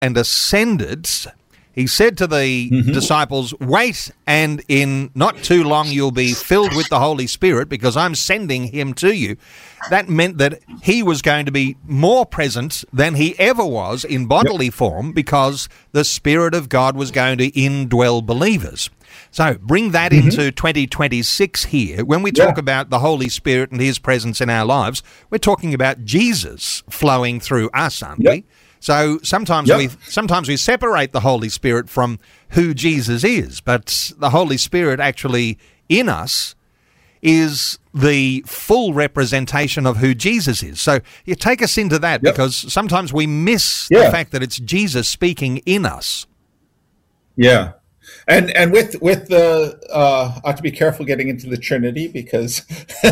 and ascended, he said to the disciples, wait, and in not too long you'll be filled with the Holy Spirit because I'm sending him to you. That meant that he was going to be more present than he ever was in bodily form because the Spirit of God was going to indwell believers. So bring that into 2026 here. When we talk about the Holy Spirit and his presence in our lives, we're talking about Jesus flowing through us, aren't we? So sometimes we separate the Holy Spirit from who Jesus is, but the Holy Spirit actually in us is the full representation of who Jesus is. So you take us into that because sometimes we miss the fact that it's Jesus speaking in us. Yeah. And with the I have to be careful getting into the Trinity because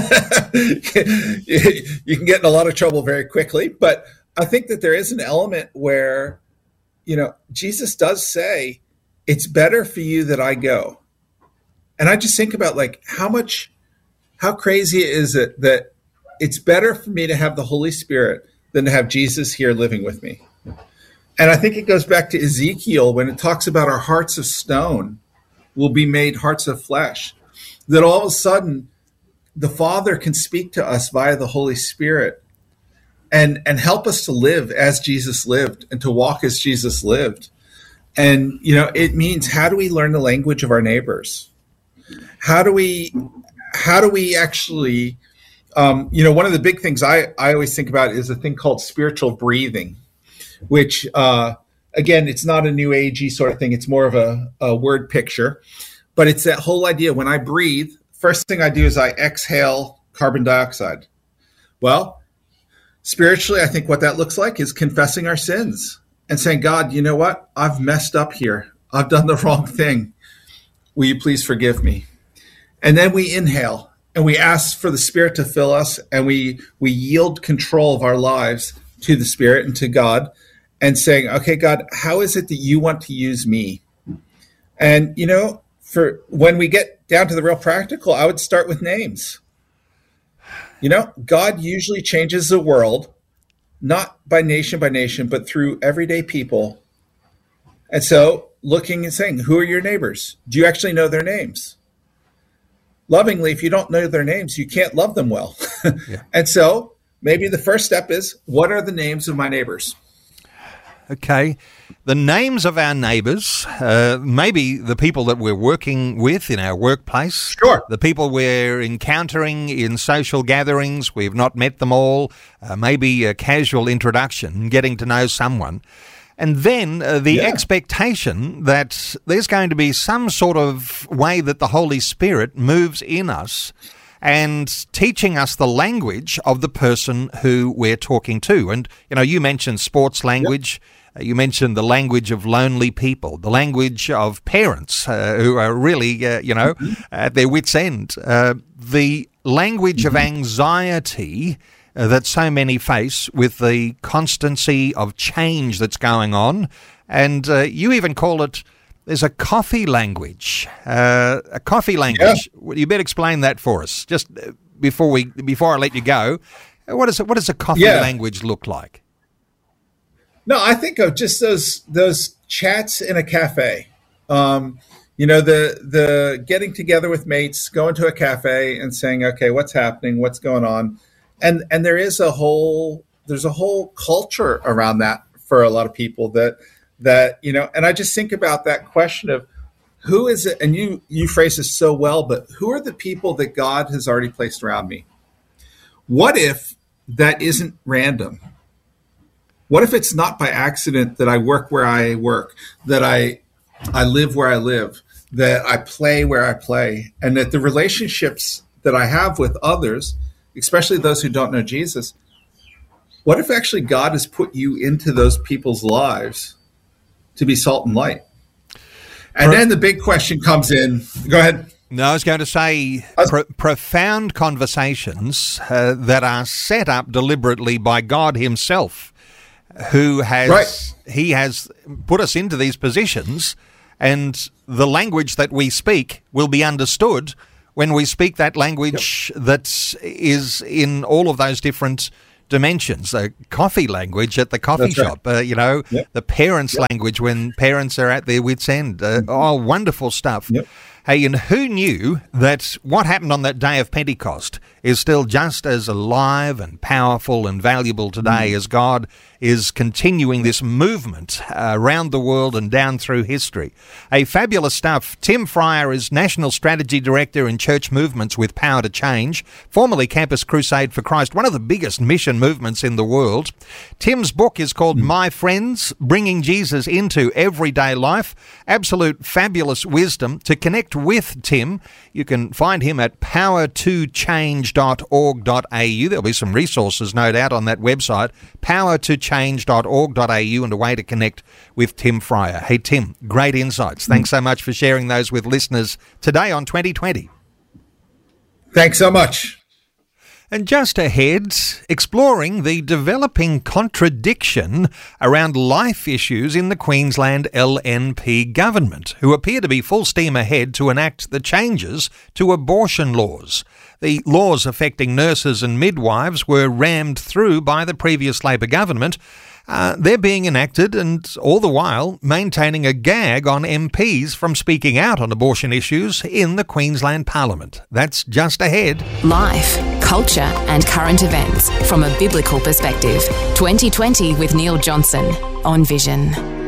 you can get in a lot of trouble very quickly. But I think that there is an element where, Jesus does say, it's better for you that I go. And I just think about how crazy is it that it's better for me to have the Holy Spirit than to have Jesus here living with me. And I think it goes back to Ezekiel when it talks about our hearts of stone will be made hearts of flesh, that all of a sudden the Father can speak to us via the Holy Spirit and help us to live as Jesus lived and to walk as Jesus lived. And, it means, how do we learn the language of our neighbors? How do we actually, one of the big things I always think about is a thing called spiritual breathing, which, again, it's not a new agey sort of thing. It's more of a word picture, but it's that whole idea. When I breathe, first thing I do is I exhale carbon dioxide. Well, spiritually, I think what that looks like is confessing our sins and saying, God, you know what? I've messed up here. I've done the wrong thing. Will you please forgive me? And then we inhale and we ask for the Spirit to fill us, and we yield control of our lives to the Spirit and to God, and saying, okay, God, how is it that you want to use me? And, for when we get down to the real practical, I would start with names. God usually changes the world, not by nation, but through everyday people. And so looking and saying, who are your neighbors? Do you actually know their names? Lovingly, if you don't know their names, you can't love them well. And so maybe the first step is, what are the names of my neighbors? Okay. The names of our neighbours, maybe the people that we're working with in our workplace. Sure. The people we're encountering in social gatherings. We've not met them all. Maybe a casual introduction, getting to know someone. And then the expectation that there's going to be some sort of way that the Holy Spirit moves in us and teaching us the language of the person who we're talking to. And, you mentioned sports language. You mentioned the language of lonely people, the language of parents who are really, at their wits' end. The language of anxiety that so many face with the constancy of change that's going on. And you even call it, there's a coffee language. A coffee language. Yeah. You better explain that for us. Just before I let you go, what does a coffee language look like? No, I think of just those chats in a cafe. The getting together with mates, going to a cafe and saying, okay, what's happening? What's going on? And there's a whole culture around that for a lot of people that, and I just think about that question of who is it? And you phrase this so well, but who are the people that God has already placed around me? What if that isn't random? What if it's not by accident that I work where I work, that I live where I live, that I play where I play, and that the relationships that I have with others, especially those who don't know Jesus, what if actually God has put you into those people's lives to be salt and light? And then the big question comes in. Go ahead. No, I was going to say profound conversations that are set up deliberately by God himself, who has he has put us into these positions, and the language that we speak will be understood when we speak that language that is in all of those different dimensions. Coffee language at the coffee shop, the parents' language when parents are at their wits' end. Wonderful stuff. Yep. Hey, and who knew that what happened on that day of Pentecost is still just as alive and powerful and valuable today as God is continuing this movement around the world and down through history. Fabulous stuff. Tim Fryer is National Strategy Director in Church Movements with Power to Change, formerly Campus Crusade for Christ, one of the biggest mission movements in the world. Tim's book is called My Friends, Bringing Jesus into Everyday Life. Absolute fabulous wisdom. To connect with Tim, you can find him at powertochange.org.au. There'll be some resources, no doubt, on that website, powertochange.org.au, and a way to connect with Tim Fryer. Hey, Tim, great insights. Thanks so much for sharing those with listeners today on 2020. Thanks so much. And just ahead, exploring the developing contradiction around life issues in the Queensland LNP government, who appear to be full steam ahead to enact the changes to abortion laws. The laws affecting nurses and midwives were rammed through by the previous Labor government. They're being enacted, and all the while maintaining a gag on MPs from speaking out on abortion issues in the Queensland Parliament. That's just ahead. Life, culture and current events from a biblical perspective. 2020 with Neil Johnson on Vision.